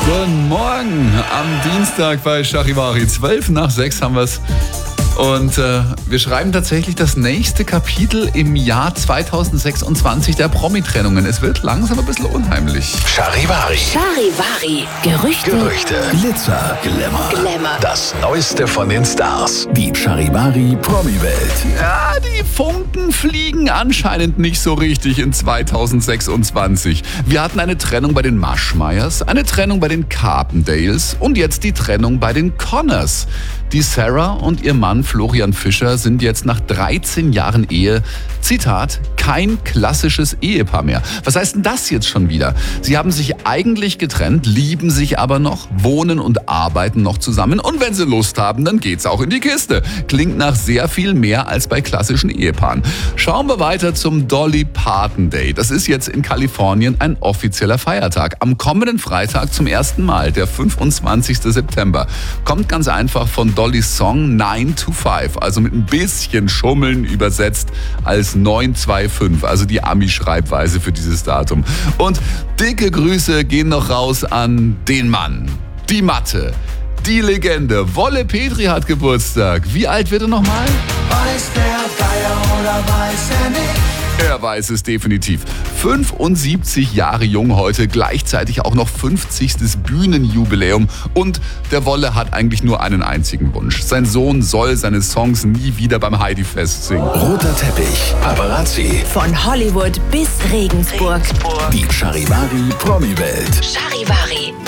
Guten Morgen am Dienstag bei Charivari. 5:12 haben wir es. Und wir schreiben tatsächlich das nächste Kapitel im Jahr 2026 der Promi-Trennungen. Es wird langsam ein bisschen unheimlich. Charivari. Charivari. Gerüchte. Glitzer. Glamour. Das Neueste von den Stars. Die Charivari Promi-Welt. Ja, die Funken fliegen anscheinend nicht so richtig in 2026. Wir hatten eine Trennung bei den Maschmeyers, eine Trennung bei den Carpendales und jetzt die Trennung bei den Connors. Die Sarah und ihr Mann Florian Fischer sind jetzt nach 13 Jahren Ehe, Zitat, kein klassisches Ehepaar mehr. Was heißt denn das jetzt schon wieder? Sie haben sich eigentlich getrennt, lieben sich aber noch, wohnen und arbeiten noch zusammen und wenn sie Lust haben, dann geht's auch in die Kiste. Klingt nach sehr viel mehr als bei klassischen Ehepaaren. Schauen wir weiter zum Dolly Parton Day. Das ist jetzt in Kalifornien ein offizieller Feiertag. Am kommenden Freitag zum ersten Mal, der 25. September, kommt ganz einfach von Dollys Song 9 to 5, also mit ein bisschen Schummeln übersetzt als 925, also die Ami-Schreibweise für dieses Datum. Und dicke Grüße gehen noch raus an den Mann, die Matte, die Legende. Wolle Petri hat Geburtstag. Wie alt wird er nochmal? Weiß der Geier oder weiß er nicht? Er weiß es definitiv. 75 Jahre jung heute, gleichzeitig auch noch 50. Bühnenjubiläum. Und der Wolle hat eigentlich nur einen einzigen Wunsch. Sein Sohn soll seine Songs nie wieder beim Heidi-Fest singen. Roter Teppich. Paparazzi. Von Hollywood bis Regensburg. Die Charivari Promi-Welt. Charivari.